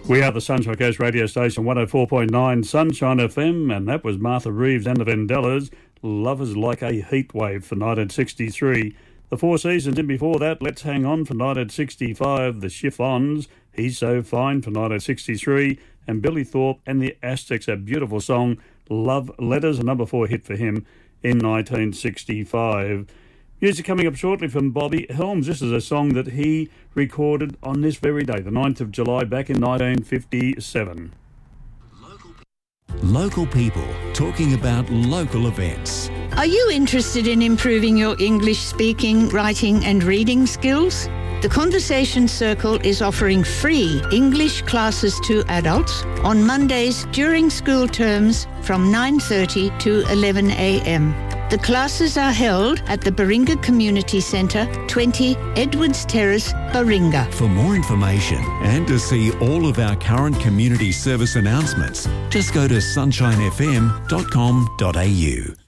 We are the Sunshine Coast radio station, 104.9 Sunshine FM, and that was Martha Reeves and the Vandellas, Love is Like a Heat Wave for 1963. The Four Seasons, and before that, Let's Hang On for 1965, The Chiffons, He's So Fine for 1963, and Billy Thorpe and the Aztecs, a beautiful song, Love Letters, a number 4 hit for him in 1965. Music coming up shortly from Bobby Helms. This is a song that he recorded on this very day, the 9th of July, back in 1957. Local people talking about local events. Are you interested in improving your English speaking, writing and reading skills? The Conversation Circle is offering free English classes to adults on Mondays during school terms from 9:30 to 11 a.m. The classes are held at the Baringa Community Centre, 20 Edwards Terrace, Baringa. For more information and to see all of our current community service announcements, just go to sunshinefm.com.au.